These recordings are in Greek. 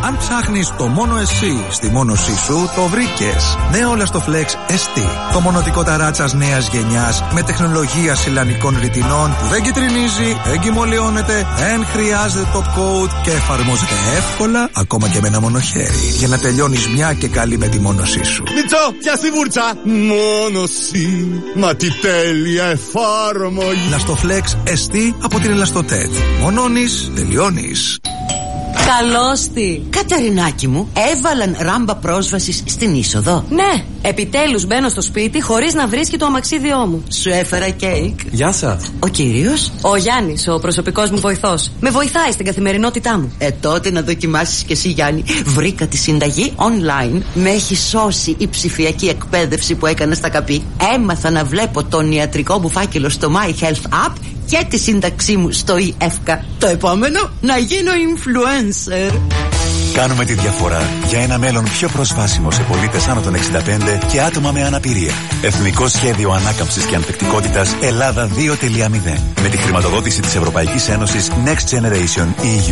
Αν ψάχνεις το μόνο εσύ στη μόνωσή σου, το βρήκες. Νέο Lastoflex ST. Το μονοτικό ταράτσας νέας γενιάς με τεχνολογία σιλανικών ρητινών που δεν κυτρινίζει, δεν κυμολιώνεται, δεν χρειάζεται top coat και εφαρμόζεται εύκολα ακόμα και με ένα μονοχέρι. Για να τελειώνεις μια και καλή με τη μόνωσή σου. Μιτσό, πιάσ' τη βούρτσα! Μόνωση, μα τι τέλεια εφάρμογη! Lastoflex ST από την Elastotet. Μονώνεις, τελειώνεις. Καλώστη. Καταρινάκι μου, έβαλαν ράμπα πρόσβασης στην είσοδο. Ναι, επιτέλους μπαίνω στο σπίτι χωρίς να βρίσκει το αμαξίδιό μου. Σου έφερα κέικ. Γεια σας. Ο κύριος? Ο Γιάννης, ο προσωπικός μου βοηθός. Με βοηθάει στην καθημερινότητά μου. Τότε να δοκιμάσεις κι εσύ, Γιάννη. Βρήκα τη συνταγή online. Με έχει σώσει η ψηφιακή εκπαίδευση που έκανα στα ΚΑΠΗ. Έμαθα να βλέπω τον ιατρικό μου φάκελο στο My Health App και τη σύνταξή μου στο ΙΕΦΚΑ. Το επόμενο, να γίνω influencer. Κάνουμε τη διαφορά για ένα μέλλον πιο προσβάσιμο σε πολίτες άνω των 65 και άτομα με αναπηρία. Εθνικό Σχέδιο Ανάκαμψης και Ανθεκτικότητας Ελλάδα 2.0 με τη χρηματοδότηση της Ευρωπαϊκής Ένωσης Next Generation EU.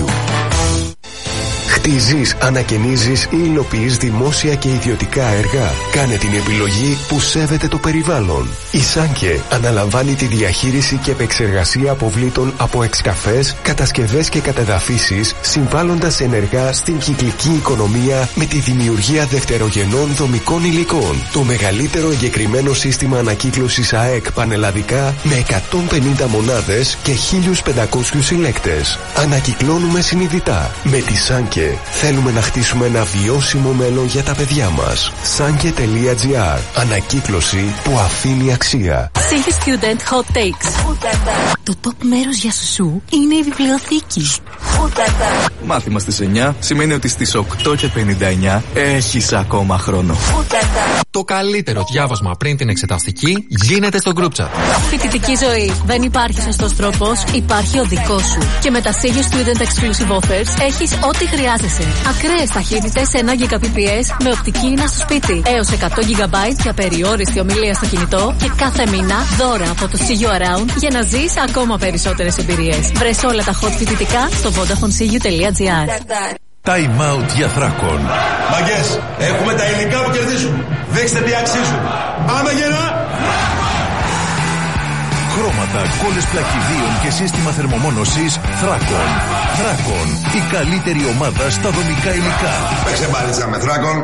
Χτίζεις, ανακαινίζεις ή υλοποιείς δημόσια και ιδιωτικά έργα. Κάνε την επιλογή που σέβεται το περιβάλλον. Η Σάνκε αναλαμβάνει τη διαχείριση και επεξεργασία αποβλήτων από εξκαφές, κατασκευές και κατεδαφίσεις, συμβάλλοντας ενεργά στην κυκλική οικονομία με τη δημιουργία δευτερογενών δομικών υλικών. Το μεγαλύτερο εγκεκριμένο σύστημα ανακύκλωσης ΑΕΚ πανελλαδικά με 150 μονάδες και 1.500 συλλέκτες. Ανακυκλώνουμε συνειδητά. Με τη Σάνκε θέλουμε να χτίσουμε ένα βιώσιμο μέλλον για τα παιδιά μας. Sanke.gr. Ανακύκλωση που αφήνει αξία. Sanke Student Hot Takes. Το top μέρος για σουσού είναι η βιβλιοθήκη. Μάθημα στις 9 σημαίνει ότι στις 8:59 έχεις ακόμα χρόνο. Το καλύτερο διάβασμα πριν την εξεταστική γίνεται στο group chat. Φοιτητική ζωή. Δεν υπάρχει σωστός τρόπος, υπάρχει ο δικός σου. Και με τα Sanke Student Exclusive Offers έχεις ό,τι χρειάζεσαι. Ακραίες ταχύτητες 1 Gbps με οπτική ίνα στο σπίτι. Έως 100 GB για περιόριστη ομιλία στο κινητό. Και κάθε μήνα δώρα από το See You Around για να ζεις ακόμα περισσότερες εμπειρίες. Βρες όλα τα hot φοιτητικά στο VodafoneCU.gr. Time out για Θράκον. Μαγκές, έχουμε τα υλικά που κερδίζουν. Δείξτε τι αξίζουν. Πάμε γερά! Χρώματα, κόλλες πλακιδίων και σύστημα θερμομόνωσης Θράκον. Θράκον, η καλύτερη ομάδα στα δομικά υλικά. Παίξε μπάλιτσα με Θράκον.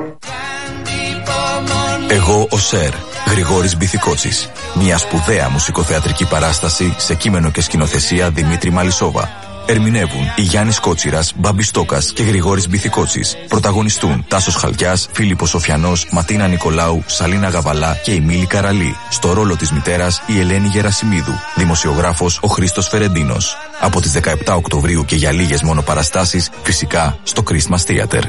Εγώ ο Σερ, Γρηγόρης Μπιθικότσης. Μια σπουδαία μουσικοθεατρική παράσταση σε κείμενο και σκηνοθεσία Δημήτρη Μαλισσόβα. Ερμηνεύουν η Γιάννης Κότσιρας, Μπάμπης Στόκας και Γρηγόρης Μπιθικότσης. Πρωταγωνιστούν Τάσος Χαλκιάς, Φίλιππος Σοφιανός, Ματίνα Νικολάου, Σαλίνα Γαβαλά και η Μίλη Καραλή. Στο ρόλο της μητέρας η Ελένη Γερασιμίδου. Δημοσιογράφος ο Χρήστος Φερεντίνος. Από τις 17 Οκτωβρίου και για λίγες μόνο παραστάσεις, φυσικά στο Christmas Theater.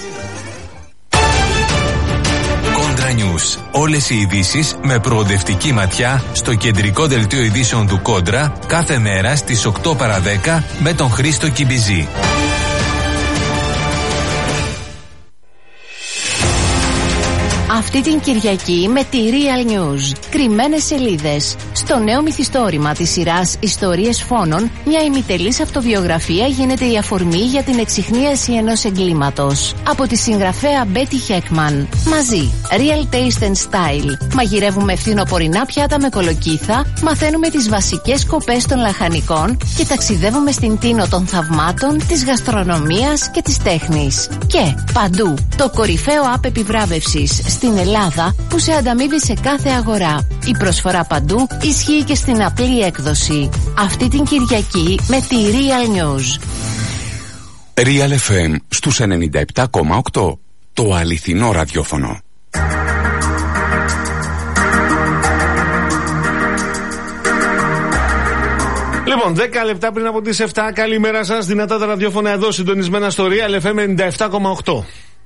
News. Όλες οι ειδήσεις με προοδευτική ματιά στο κεντρικό δελτίο ειδήσεων του Κόντρα κάθε μέρα στις 8 παρά 10 με τον Χρήστο Κιμπιζή. Αυτή την Κυριακή με τη Real News. Κρυμμένες σελίδες. Στο νέο μυθιστόρημα της σειράς Ιστορίες Φόνων, μια ημιτελής αυτοβιογραφία γίνεται η αφορμή για την εξιχνίαση ενός εγκλήματος. Από τη συγγραφέα Betty Heckman. Μαζί. Real Taste and Style. Μαγειρεύουμε φθινοπορεινά πιάτα με κολοκύθα, μαθαίνουμε τις βασικές σκοπές των λαχανικών και ταξιδεύουμε στην τίνο των θαυμάτων, της γαστρονομίας και της τέχνης. Και παντού το κορυφαίο app επιβράβευσης στην Ελλάδα που σε ανταμείβει σε κάθε αγορά. Η προσφορά παντού ισχύει και στην απλή έκδοση. Αυτή την Κυριακή με τη Real News. Real FM στους 97,8. Το αληθινό ραδιόφωνο. Λοιπόν, 10 λεπτά πριν από τις 7, καλημέρα σας. Δυνατά τα ραδιόφωνα εδώ, συντονισμένα στο Real FM 97,8.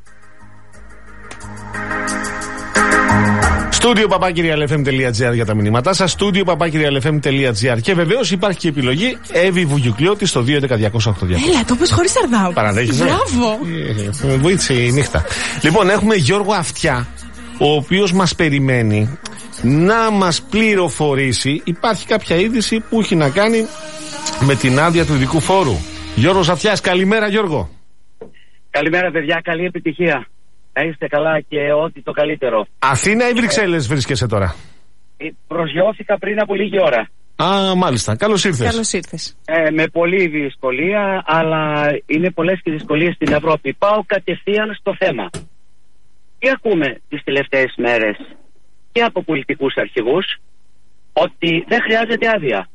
Στούντιο papakirialfm.gr για τα μηνύματά σας. Στούντιο papakirialfm.gr. Και βεβαίως υπάρχει και επιλογή Εύη Βουγιουκλιώτη στο 211-208-200. Έλα, το πες χωρίς αρδάου. Παραδέχεις. Μπράβο. Βοήθησε η νύχτα. Λοιπόν, έχουμε Γιώργο Αυτιά, ο οποίος μας περιμένει να μας πληροφορήσει. Υπάρχει κάποια είδηση που έχει να κάνει με την άδεια του ειδικού φόρου. Γιώργος Αυτιάς, καλημέρα Γιώργο. Καλημέρα, παιδιά. Καλή επιτυχία. Να είστε καλά και ό,τι το καλύτερο. Αθήνα ή Βρυξέλλες βρίσκεσαι τώρα? Προσγειώθηκα πριν από λίγη ώρα. Α, μάλιστα. Καλώς ήρθες. Καλώς ήρθες. Με πολλή δυσκολία, αλλά είναι πολλές και δυσκολίες στην Ευρώπη. Πάω κατευθείαν στο θέμα. Τι ακούμε τις τελευταίες μέρες και από πολιτικούς αρχηγούς? Ότι δεν χρειάζεται άδεια.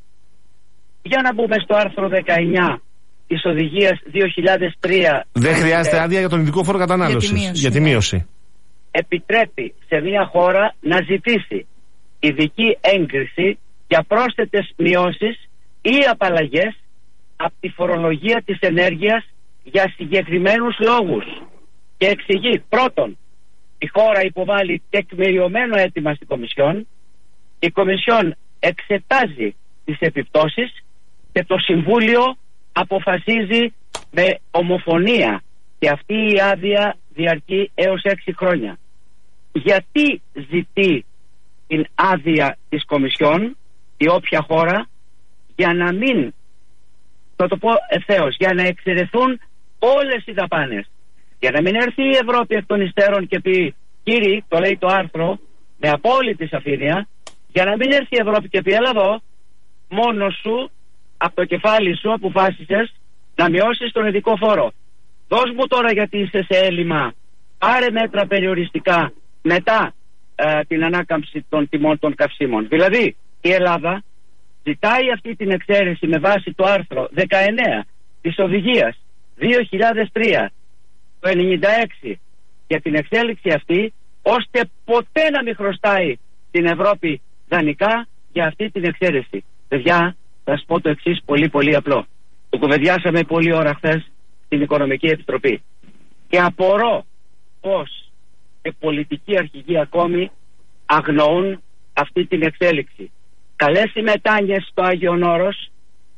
Για να μπούμε στο άρθρο 19 της οδηγίας 2003. Δεν χρειάζεται άδεια για τον ειδικό φόρο κατανάλωσης. Για τη μείωση. Επιτρέπει σε μια χώρα να ζητήσει ειδική έγκριση για πρόσθετες μειώσεις ή απαλλαγές από τη φορολογία της ενέργειας για συγκεκριμένους λόγους. Και εξηγεί: πρώτον, η χώρα υποβάλλει τεκμηριωμένο αίτημα στην Κομισιόν, η Κομισιόν εξετάζει τις επιπτώσεις και το Συμβούλιο αποφασίζει με ομοφωνία, και αυτή η άδεια διαρκεί έως 6 χρόνια. Γιατί ζητεί την άδεια της Κομισιόν η όποια χώρα? Για να μην, θα το πω ευθέως, για να εξαιρεθούν όλες οι δαπάνες. Για να μην έρθει η Ευρώπη εκ των υστέρων και πει: κύριοι, το λέει το άρθρο με απόλυτη σαφήνεια, για να μην έρθει η Ευρώπη και πει: έλα εδώ, μόνος σου, από το κεφάλι σου αποφάσισες να μειώσεις τον ειδικό φόρο. Δώσ' μου τώρα, γιατί είσαι σε έλλειμμα, πάρε μέτρα περιοριστικά μετά την ανάκαμψη των τιμών των καυσίμων. Δηλαδή η Ελλάδα ζητάει αυτή την εξαίρεση με βάση το άρθρο 19 της οδηγίας 2003 το 96 για την εξέλιξη αυτή, ώστε ποτέ να μην χρωστάει την Ευρώπη δανεικά για αυτή την εξαίρεση. Παιδιά, θα σας πω το εξής πολύ πολύ απλό. Το κουβεντιάσαμε πολλή ώρα χθες στην Οικονομική Επιτροπή και απορώ πως και πολιτικοί αρχηγοί ακόμη αγνοούν αυτή την εξέλιξη. Καλές οι μετάνοιες στο Άγιον Όρος,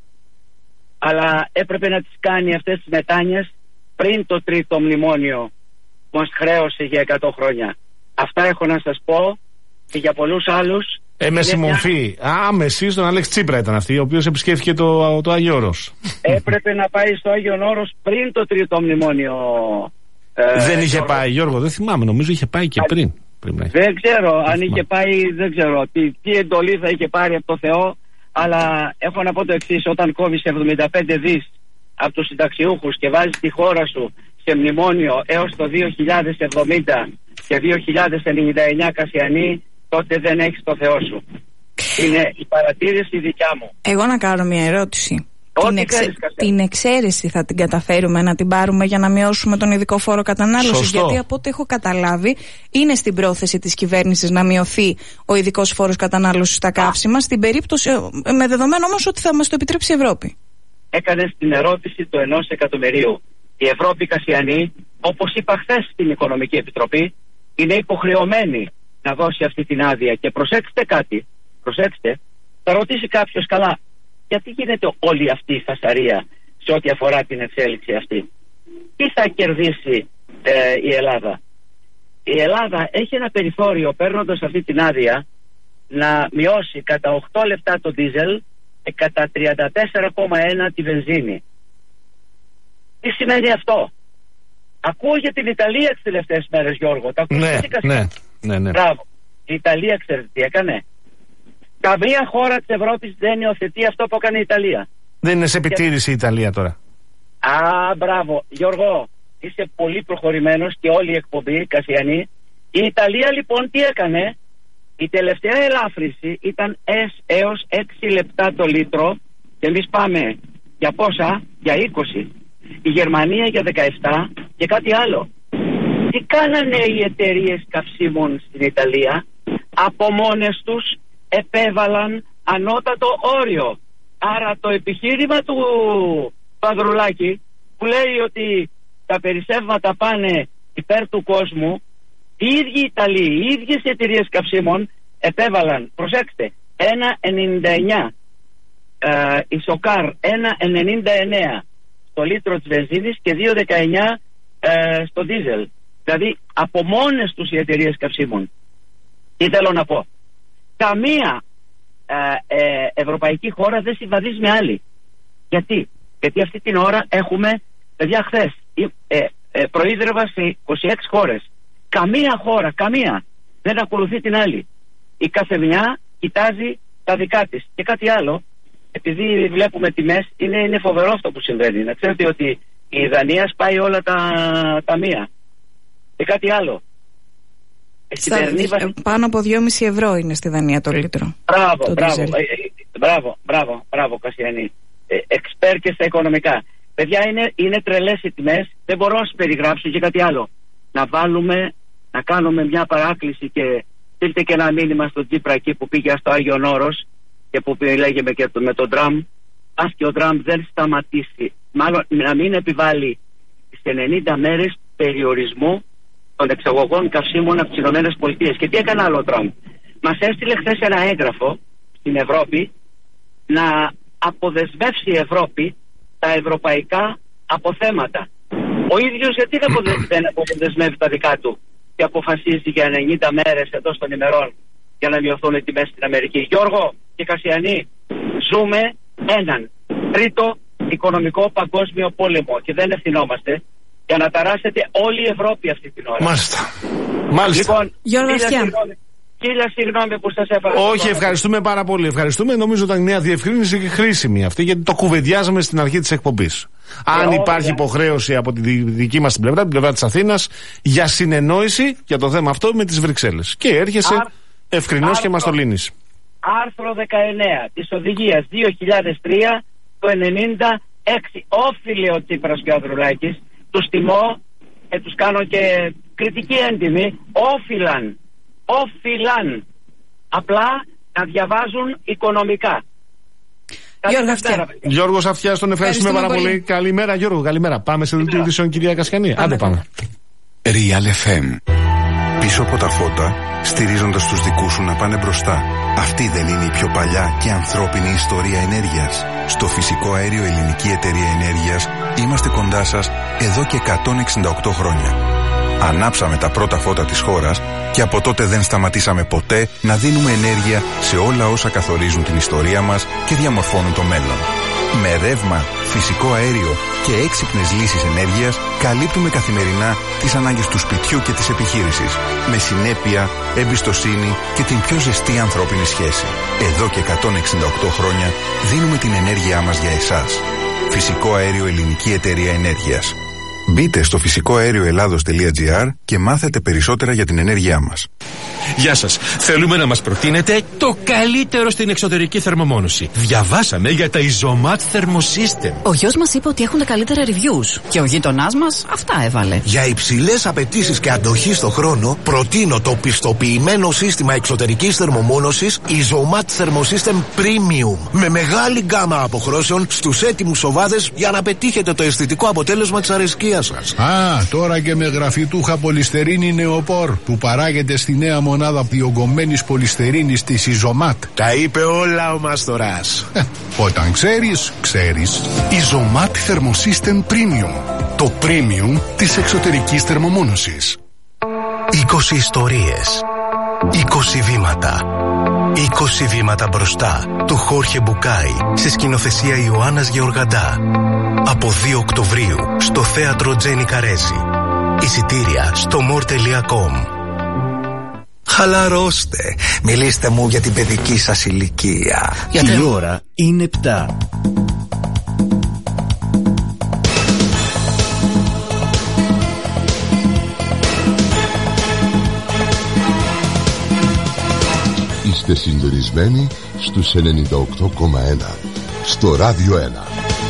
αλλά έπρεπε να τις κάνει αυτές τις μετάνοιες πριν το τρίτο μνημόνιο που μας χρέωσε για 100 χρόνια. Αυτά έχω να σας πω, και για πολλούς άλλους. Με συμμορφή. Άμεση στον Αλέξη Τσίπρα ήταν αυτή, ο οποίος επισκέφθηκε το Άγιο Όρος. Έπρεπε να πάει στο Άγιον Όρος πριν το τρίτο μνημόνιο. Δεν είχε πάει, Γιώργο, δεν θυμάμαι, νομίζω είχε πάει και πριν. Δεν ξέρω αν είχε πάει, δεν ξέρω τι εντολή θα είχε πάρει από το Θεό, αλλά έχω να πω το εξής: όταν κόβεις 75 δις από τους συνταξιούχους και βάζεις τη χώρα σου σε μνημόνιο έως το 2070 και 2099 Κασιανή, τότε δεν έχεις το Θεό σου. Είναι η παρατήρηση δικιά μου. Εγώ να κάνω μια ερώτηση. Την εξαίρεση θα την καταφέρουμε να την πάρουμε για να μειώσουμε τον ειδικό φόρο κατανάλωσης? Γιατί από ό,τι έχω καταλάβει είναι στην πρόθεση της κυβέρνησης να μειωθεί ο ειδικός φόρος κατανάλωσης στα καύσιμα, στην περίπτωση, με δεδομένο όμως ότι θα μας το επιτρέψει η Ευρώπη. Έκανες την ερώτηση του 1 εκατομμυρίου. Η Ευρώπη, Κασιανή, όπως είπα χθες στην Οικονομική Επιτροπή, είναι υποχρεωμένη να δώσει αυτή την άδεια. Και προσέξτε κάτι, θα ρωτήσει κάποιος: καλά, γιατί γίνεται όλη αυτή η φασαρία σε ό,τι αφορά την εξέλιξη αυτή? Τι θα κερδίσει η Ελλάδα? Η Ελλάδα έχει ένα περιθώριο, παίρνοντας αυτή την άδεια, να μειώσει κατά 8 λεπτά το ντίζελ και κατά 34,1 τη βενζίνη. Τι σημαίνει αυτό? Ακούω για την Ιταλία τις τελευταίες μέρες, Γιώργο. Τα ναι. Μπράβο. Η Ιταλία, ξέρετε τι έκανε? Καμία χώρα της Ευρώπης δεν υιοθετεί αυτό που έκανε η Ιταλία. Δεν είναι σε επιτήρηση η Ιταλία τώρα? Μπράβο. Γιώργο, είσαι πολύ προχωρημένος και όλη η εκπομπή, Κασιανή. Η Ιταλία λοιπόν τι έκανε? Η τελευταία ελάφρυνση ήταν έως 6 λεπτά το λίτρο και εμείς πάμε για πόσα? Για 20. Η Γερμανία για 17 και κάτι άλλο. Τι κάνανε οι εταιρείες καυσίμων στην Ιταλία? Από μόνες τους επέβαλαν ανώτατο όριο. Άρα το επιχείρημα του Παδρουλάκη που λέει ότι τα περισσεύματα πάνε υπέρ του κόσμου, οι ίδιοι Ιταλοί, οι ίδιες εταιρείες καυσίμων επέβαλαν, προσέξτε, 1,99 η Σοκάρ 1,99 στο λίτρο της βενζίνης και 2,19 στο ντίζελ. Δηλαδή από μόνες τους οι εταιρείες καυσίμων. Τι θέλω να πω? Καμία ευρωπαϊκή χώρα δεν συμβαδίζει με άλλη. Γιατί αυτή την ώρα έχουμε, παιδιά, χθες προείδρευα σε 26 χώρες. Καμία χώρα, δεν ακολουθεί την άλλη. Η κάθε μια κοιτάζει τα δικά της. Και κάτι άλλο, επειδή βλέπουμε τιμές, είναι φοβερό αυτό που συμβαίνει. Να ξέρετε ότι η Δανία σπάει όλα τα ταμεία. Και κάτι άλλο. Πάνω από 2,5 ευρώ είναι στη Δανία το λίτρο. Μπράβο Κασιανή. Εξπέρ και στα οικονομικά. Παιδιά, είναι τρελές οι τιμές. Δεν μπορώ να σας περιγράψω. Και κάτι άλλο. Να κάνουμε μια παράκληση και στείλτε και ένα μήνυμα στον Τσίπρα εκεί που πήγε στο Άγιον Όρος και που λέγαμε και με τον Τραμπ. Ας και ο Τραμπ δεν σταματήσει, μάλλον να μην επιβάλλει στις 90 μέρες περιορισμού των εξαγωγών καυσίμων από τις ΗΠΑ. Και τι έκανε άλλο ο Τραμπ? Μας έστειλε χθες ένα έγγραφο στην Ευρώπη να αποδεσμεύσει η Ευρώπη τα ευρωπαϊκά αποθέματα. Ο ίδιος γιατί δεν αποδεσμεύει τα δικά του και αποφασίζει για 90 μέρες εντός των ημερών για να μειωθούν οι τιμές στην Αμερική? Γιώργο και Κασιανή, ζούμε έναν τρίτο οικονομικό παγκόσμιο πόλεμο και δεν ευθυνόμαστε για να ταράσετε όλη η Ευρώπη αυτή την ώρα. Μάλιστα. Λοιπόν, Γιώργο συγγνώμη που σας έφερα. Όχι, ευχαριστούμε πάρα πολύ. Ευχαριστούμε. Νομίζω ήταν μια διευκρίνηση και χρήσιμη αυτή, γιατί το κουβεντιάζαμε στην αρχή της εκπομπής. Αν υπάρχει υποχρέωση από τη δική μας την πλευρά, την πλευρά της Αθήνας, για συνεννόηση για το θέμα αυτό με τις Βρυξέλλες. Και έρχεσαι ευκρινώς και μας το λύνεις. Άρθρο 19 της Οδηγίας 2003 το 96. Όφιλε ο Τσίπρας και ο Ανδρουλάκης. Τους τιμώ και τους κάνω και κριτική έντιμη. Όφιλαν απλά να διαβάζουν οικονομικά. Γιώργος Αυτιάς, τον ευχαριστούμε πάρα πολύ. Καλημέρα Γιώργο, καλημέρα. Πάμε σε δελτίο ειδήσεων, κυρία Κασιανή. Άντε πάμε. Real FM. Πίσω από τα φώτα, στηρίζοντας τους δικούς σου να πάνε μπροστά. Αυτή δεν είναι η πιο παλιά και ανθρώπινη ιστορία ενέργειας? Στο Φυσικό Αέριο Ελληνική Εταιρεία Ενέργειας είμαστε κοντά σας εδώ και 168 χρόνια. Ανάψαμε τα πρώτα φώτα της χώρας και από τότε δεν σταματήσαμε ποτέ να δίνουμε ενέργεια σε όλα όσα καθορίζουν την ιστορία μας και διαμορφώνουν το μέλλον. Με ρεύμα, φυσικό αέριο και έξυπνες λύσεις ενέργειας καλύπτουμε καθημερινά τις ανάγκες του σπιτιού και της επιχείρησης. Με συνέπεια, εμπιστοσύνη και την πιο ζεστή ανθρώπινη σχέση. Εδώ και 168 χρόνια δίνουμε την ενέργειά μας για εσάς. Φυσικό Αέριο Ελληνική Εταιρεία Ενέργειας. Μπείτε στο φυσικοαέρioελλάδος.gr και μάθετε περισσότερα για την ενέργειά μας. Γεια σας. Θέλουμε να μας προτείνετε το καλύτερο στην εξωτερική θερμομόνωση. Διαβάσαμε για τα Isomat Thermosystem. Ο γιος μας είπε ότι έχουν τα καλύτερα reviews και ο γείτονάς μας αυτά έβαλε. Για υψηλές απαιτήσεις και αντοχή στο χρόνο, προτείνω το πιστοποιημένο σύστημα εξωτερικής θερμομόνωσης Isomat Thermosystem Premium. Με μεγάλη γκάμα αποχρώσεων στους έτοιμους οβάδες για να πετύχετε το αισθητικό αποτέλεσμα της αρεσκίας σας. Τώρα και με γραφιτούχα πολυστερίνη νεοπόρ που παράγεται στη νέα μονάδα διογκωμένης πολυστερίνης της Isomat. Τα είπε όλα ο Μαστοράς. Όταν ξέρεις, ξέρεις. Isomat Thermosystem Premium. Το premium της εξωτερικής θερμομόνωσης. 20 ιστορίες. 20 βήματα. 20 βήματα μπροστά του Χόρχε Μπουκάι σε σκηνοθεσία Ιωάννας Γεωργαντά. Από 2 Οκτωβρίου στο θέατρο Τζένι Καρέζη. Εισιτήρια στο more.com. Χαλαρώστε. Μιλήστε μου για την παιδική σας ηλικία. Η ώρα είναι 7. Είστε συντονισμένοι στους 98,1 στο Ράδιο 1.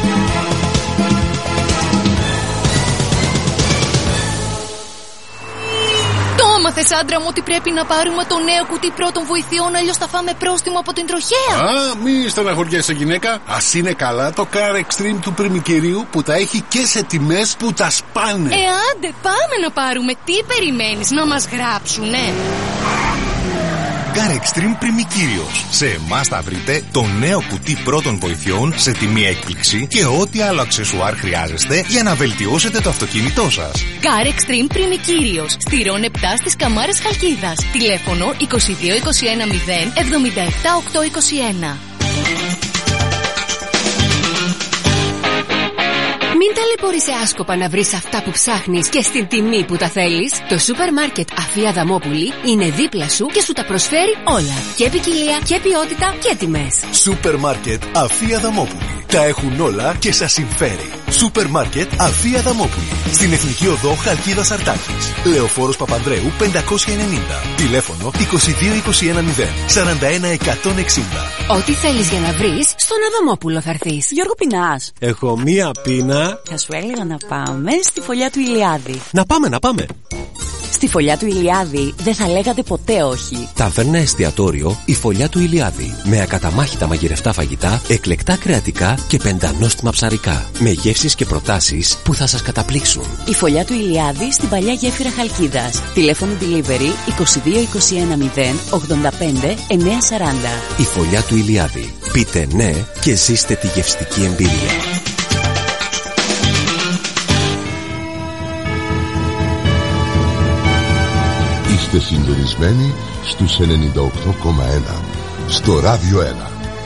Έμαθες, άντρα μου, ότι πρέπει να πάρουμε το νέο κουτί πρώτων βοηθειών, αλλιώς θα φάμε πρόστιμο από την τροχέα. Μη στεναχωριέσαι, γυναίκα. Ας είναι καλά το Car Extreme του πριμικυρίου που τα έχει και σε τιμές που τα σπάνε. Άντε, πάμε να πάρουμε. Τι περιμένεις, να μας γράψουνε? Car Extreme Πριμικύριος. Σε εμάς θα βρείτε το νέο κουτί πρώτων βοηθειών σε τιμή έκπληξη και ό,τι άλλο αξεσουάρ χρειάζεστε για να βελτιώσετε το αυτοκίνητό σας. Car Extreme Πριμικύριος. Στη Ρον 7 στις Καμάρες Χαλκίδας. Τηλέφωνο 2221 0 77 821. Μην ταλαιπωρείσαι άσκοπα να βρεις αυτά που ψάχνεις και στην τιμή που τα θέλεις. Το σούπερ μάρκετ Αφία Δαμόπουλη είναι δίπλα σου και σου τα προσφέρει όλα. Και ποικιλία και ποιότητα και τιμές. Σούπερ μάρκετ Αφία Δαμόπουλη. Τα έχουν όλα και σας συμφέρει. Σούπερ μάρκετ Αφία Δαμόπουλη. Στην Εθνική Οδό Χαλκίδας Αρτάκης. Λεωφόρος Παπανδρέου 590. Τηλέφωνο 2221 0 41 160. Ό,τι θέλεις για να βρεις, στον Αδαμόπουλο θα έρθεις. Γιώργο, πεινάς? Έχω μία πείνα. Θα σου έλεγα να πάμε στη φωλιά του Ηλιάδη. Να πάμε. Στη φωλιά του Ηλιάδη δεν θα λέγατε ποτέ όχι. Ταβέρνα εστιατόριο η Φωλιά του Ηλιάδη. Με ακαταμάχητα μαγειρευτά φαγητά, εκλεκτά κρεατικά και πεντανόστιμα ψαρικά. Με γεύσεις και προτάσεις που θα σας καταπλήξουν. Η Φωλιά του Ηλιάδη στην παλιά γέφυρα Χαλκίδας. Τηλέφωνο delivery 2221 0 85 940. Η Φωλιά του Ηλιάδη. Πείτε ναι και ζήστε τη γευστική εμπειρία. Είστε συντονισμένοι στους 98,1 στο Ράδιο 1.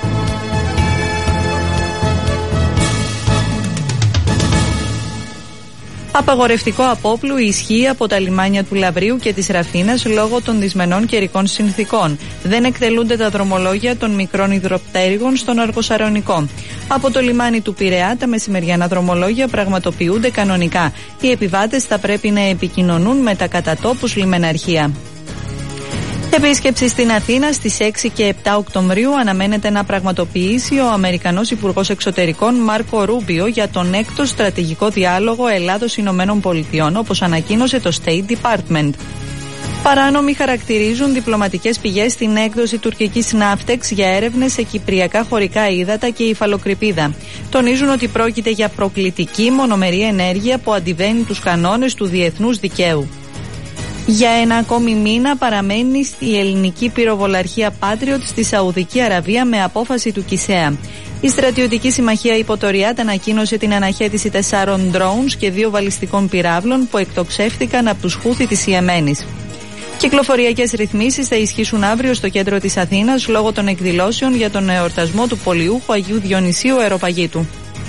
Απαγορευτικό απόπλου ισχύει από τα λιμάνια του Λαβρίου και της Ραφίνας λόγω των δυσμενών καιρικών συνθήκων. Δεν εκτελούνται τα δρομολόγια των μικρών υδροπτέρυγων στον Αργοσαρονικό. Από το λιμάνι του Πειραιά τα μεσημεριανά δρομολόγια πραγματοποιούνται κανονικά. Οι επιβάτες θα πρέπει να επικοινωνούν με τα κατατόπους λιμεναρχεία. Επίσκεψη στην Αθήνα στις 6 και 7 Οκτωβρίου αναμένεται να πραγματοποιήσει ο Αμερικανός Υπουργός Εξωτερικών Μάρκο Ρούμπιο για τον 6ο στρατηγικό διάλογο Ελλάδος-Ηνωμένων Πολιτειών, όπως ανακοίνωσε το State Department. Παράνομοι χαρακτηρίζουν διπλωματικές πηγές στην έκδοση τουρκικής ναύτεξ για έρευνες σε κυπριακά χωρικά ύδατα και υφαλοκρηπίδα. Τονίζουν ότι πρόκειται για προκλητική μονομερή ενέργεια που αντιβαίνει τους κανόνες του διεθνούς δικαίου. Για ένα ακόμη μήνα παραμένει η ελληνική πυροβολαρχία Patriot στη Σαουδική Αραβία με απόφαση του ΚΙΣΕΑ. Η στρατιωτική συμμαχία υπό το Ριάντ ανακοίνωσε την αναχέτηση 4 drones και 2 βαλιστικών πυράβλων που εκτοξεύτηκαν από τους Χούθι της Ιεμένης. Κυκλοφοριακές ρυθμίσεις θα ισχύσουν αύριο στο κέντρο της Αθήνας λόγω των εκδηλώσεων για τον εορτασμό του πολιούχου Αγίου Διονυσίου Αεροπαγήτου.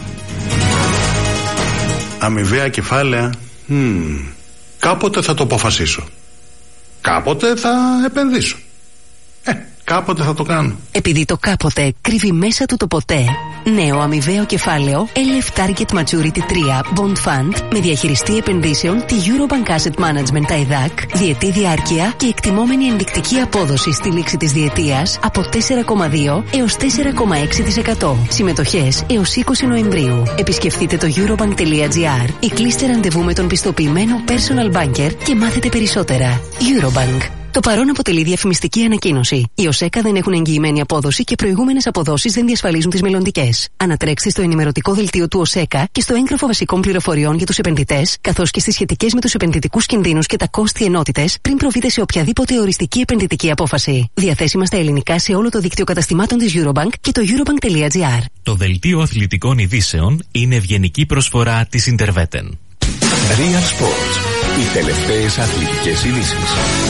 Αμοιβαία κεφάλαια. Κάποτε θα το αποφασίσω. Κάποτε θα επενδύσω. Κάποτε θα το κάνω. Επειδή το κάποτε κρύβει μέσα του το ποτέ. Νέο αμοιβαίο κεφάλαιο LF Target Maturity 3 Bond Fund με διαχειριστή επενδύσεων τη Eurobank Asset Management ΤΑΙΔΑΚ, διετή διάρκεια και εκτιμόμενη ενδεικτική απόδοση στη λήξη της διετίας από 4,2 έως 4,6%. Συμμετοχές έως 20 Νοεμβρίου. Επισκεφτείτε το eurobank.gr ή κλείστε ραντεβού με τον πιστοποιημένο personal banker και μάθετε περισσότερα. Eurobank. Το παρόν αποτελεί διαφημιστική ανακοίνωση. Οι ΟΣΕΚΑ δεν έχουν εγγυημένη απόδοση και προηγούμενες αποδόσεις δεν διασφαλίζουν τις μελλοντικές. Ανατρέξτε στο ενημερωτικό δελτίο του ΟΣΕΚΑ και στο έγγραφο βασικών πληροφοριών για τους επενδυτές, καθώς και στις σχετικές με τους επενδυτικούς κινδύνους και τα κόστη ενότητες, πριν προβείτε σε οποιαδήποτε οριστική επενδυτική απόφαση. Διαθέσιμα στα ελληνικά σε όλο το δίκτυο καταστημάτων της Eurobank και το eurobank.gr. Το δελτίο αθλητικών ειδήσεων είναι ευγενική προσφορά της Interveten. Real Sports. Οι τελευταίες αθλητικές ειδήσεις.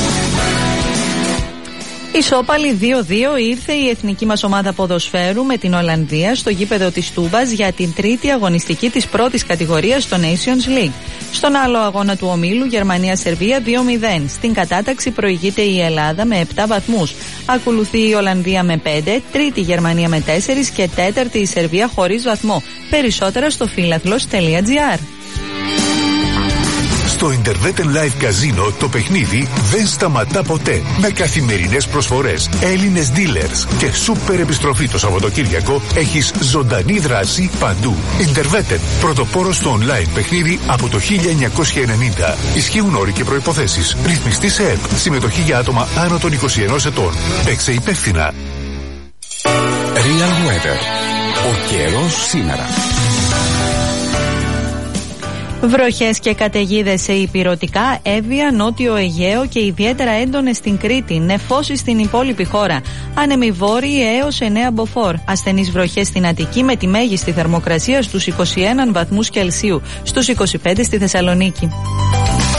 Ισόπαλη 2-2 ήρθε η εθνική μας ομάδα ποδοσφαίρου με την Ολλανδία στο γήπεδο της Τούμπας για την τρίτη αγωνιστική της πρώτης κατηγορίας στο Nations League. Στον άλλο αγώνα του ομίλου Γερμανία-Σερβία 2-0. Στην κατάταξη προηγείται η Ελλάδα με 7 βαθμούς. Ακολουθεί η Ολλανδία με 5, τρίτη η Γερμανία με 4 και τέταρτη η Σερβία χωρίς βαθμό. Περισσότερα στο φιλαθλος.gr. Στο Interveten Live Casino το παιχνίδι δεν σταματά ποτέ. Με καθημερινές προσφορές, Έλληνες dealers και σούπερ επιστροφή το Σαββατοκύριακο έχεις ζωντανή δράση παντού. Interveten, πρωτοπόρος στο online παιχνίδι από το 1990. Ισχύουν όροι και προϋποθέσεις. Ρυθμιστή σε ΕΠ. Συμμετοχή για άτομα άνω των 21 ετών. Παίξε υπεύθυνα. Real Weather. Ο καιρός σήμερα. Βροχές και καταιγίδες σε ηπειρωτικά, Εύβοια, Νότιο Αιγαίο και ιδιαίτερα έντονες στην Κρήτη. Νεφώσεις στην υπόλοιπη χώρα. Άνεμοι βόρειοι έως 9 μποφόρ. Ασθενείς βροχές στην Αττική με τη μέγιστη θερμοκρασία στους 21 βαθμούς Κελσίου. Στους 25 στη Θεσσαλονίκη.